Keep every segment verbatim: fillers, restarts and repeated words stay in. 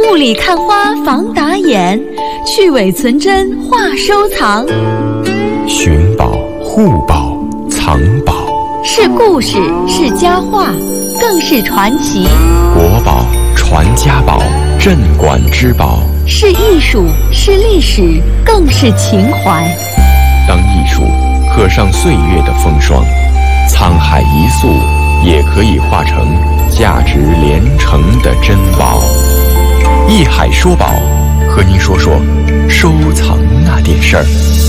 雾里看花防打眼，去伪存真话收藏。 寻宝、护宝、藏宝， 是故事，是佳话，更是传奇。 国宝、传家宝，镇馆之宝， 是艺术，是历史，更是情怀。 当艺术刻上岁月的风霜，沧海一粟也可以化成价值连城的珍宝。艺海说宝，和您说说收藏那点事儿。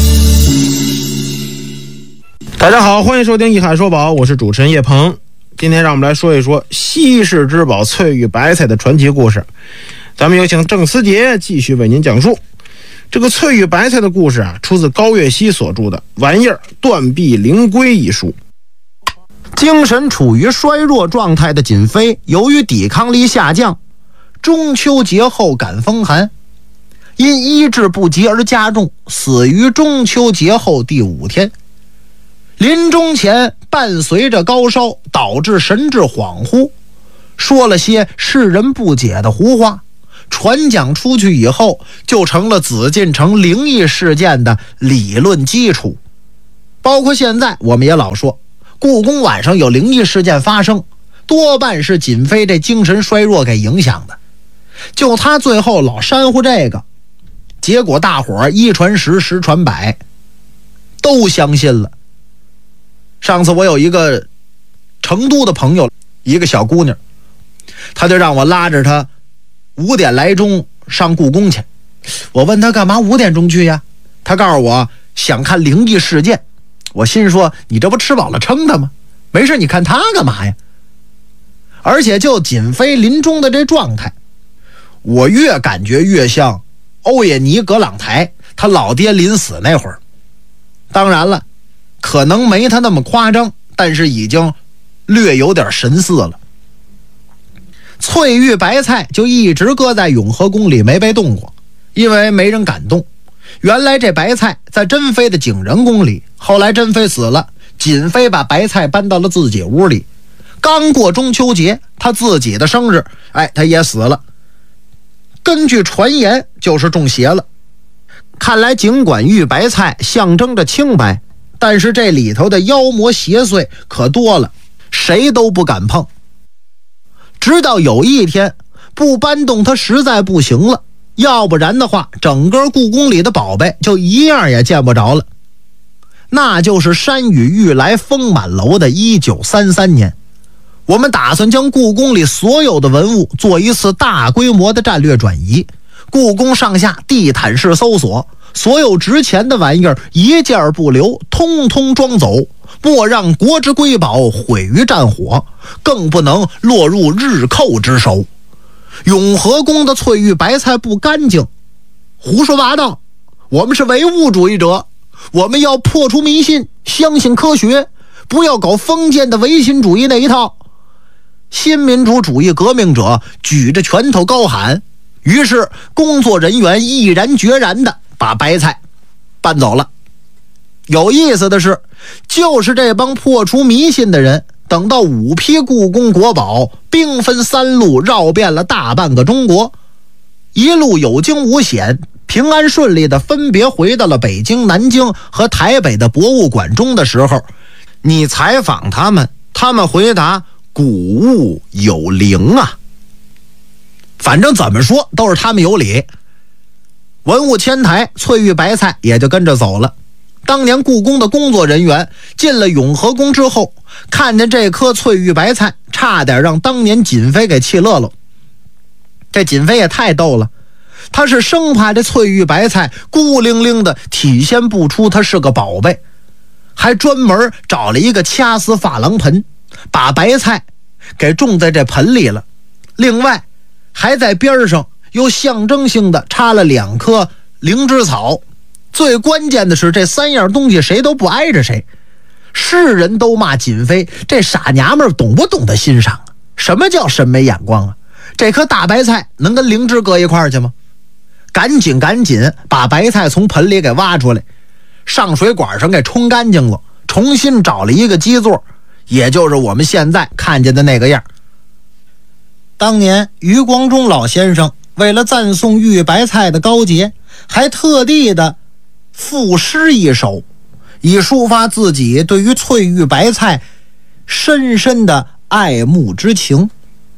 大家好，欢迎收听艺海说宝，我是主持人叶鹏。今天让我们来说一说稀世之宝翠玉白菜的传奇故事。咱们有请郑思杰继续为您讲述。这个翠玉白菜的故事啊，出自高岳熙所著的《玩意儿断臂灵龟》一书。 精神处于衰弱状态的瑾妃，由于抵抗力下降，中秋节后感风寒，因医治不及而加重，死于中秋节后第五天。临终前伴随着高烧，导致神志恍惚，说了些世人不解的胡话，传讲出去以后，就成了紫禁城灵异事件的理论基础。包括现在我们也老说故宫晚上有灵异事件发生，多半是瑾妃这精神衰弱给影响的。就他最后老煽乎这个，结果大伙儿一传十，十传百，都相信了。上次我有一个成都的朋友，一个小姑娘，她就让我拉着她五点来钟上故宫去。我问她干嘛五点钟去呀？她告诉我想看灵异事件。我心说你这不吃饱了撑的吗？没事你看她干嘛呀？而且就瑾妃临终的这状态，我越感觉越像欧也尼·葛朗台他老爹临死那会儿。当然了，可能没他那么夸张，但是已经略有点神似了。翠玉白菜就一直搁在永和宫里没被动过，因为没人敢动。原来这白菜在珍妃的景仁宫里，后来珍妃死了，瑾妃把白菜搬到了自己屋里。刚过中秋节，他自己的生日，哎，他也死了。根据传言就是中邪了。看来尽管玉白菜象征着清白，但是这里头的妖魔邪祟可多了，谁都不敢碰。直到有一天不搬动它实在不行了，要不然的话整个故宫里的宝贝就一样也见不着了。那就是山雨欲来风满楼的一九三三年，我们打算将故宫里所有的文物做一次大规模的战略转移，故宫上下地毯式搜索，所有值钱的玩意儿一件不留，通通装走，莫让国之瑰宝毁于战火，更不能落入日寇之手。永和宫的翠玉白菜不干净，胡说八道，我们是唯物主义者，我们要破除迷信，相信科学，不要搞封建的唯心主义那一套。新民主主义革命者举着拳头高喊，于是工作人员毅然决然地把白菜搬走了。有意思的是，就是这帮破除迷信的人，等到五批故宫国宝兵分三路绕遍了大半个中国，一路有惊无险，平安顺利地分别回到了北京、南京和台北的博物馆中的时候，你采访他们，他们回答古物有灵啊。反正怎么说都是他们有理。文物迁台，翠玉白菜也就跟着走了。当年故宫的工作人员进了永和宫之后，看见这颗翠玉白菜，差点让当年瑾妃给气乐了。这瑾妃也太逗了，她是生怕这翠玉白菜孤零零的体现不出它是个宝贝，还专门找了一个掐丝珐琅盆，把白菜给种在这盆里了。另外还在边上又象征性的插了两棵灵芝草。最关键的是这三样东西谁都不挨着谁。世人都骂瑾妃这傻娘们懂不懂得欣赏啊？什么叫审美眼光啊？这颗大白菜能跟灵芝搁一块儿去吗？赶紧赶紧把白菜从盆里给挖出来，上水管上给冲干净了，重新找了一个基座，也就是我们现在看见的那个样。当年余光中老先生为了赞颂玉白菜的高洁，还特地的赋诗一首，以抒发自己对于翠玉白菜深深的爱慕之情。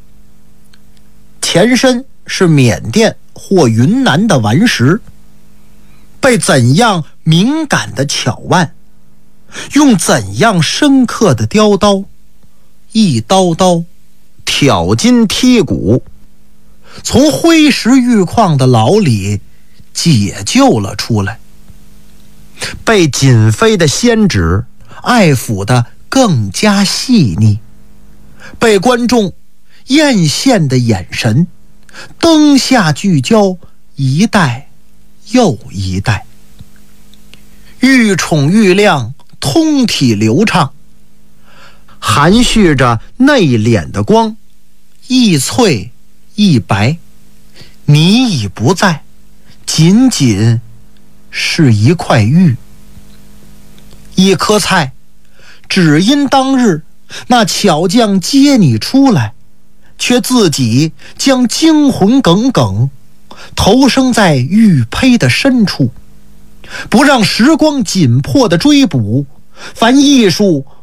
前身是缅甸或云南的顽石，被怎样敏感的巧腕，用怎样深刻的雕刀，一刀刀挑筋剔骨，从灰石玉矿的牢里解救了出来，被锦飞的仙指爱抚得更加细腻，被观众艳羡的眼神灯下聚焦一代又一代，愈宠愈亮，通体流畅，含蓄着内敛的光，一翠一白，你已不在，仅仅是一块玉。一颗菜，只因当日那巧匠接你出来，却自己将精魂耿耿投生在玉胚的深处，不让时光紧迫的追捕。凡艺术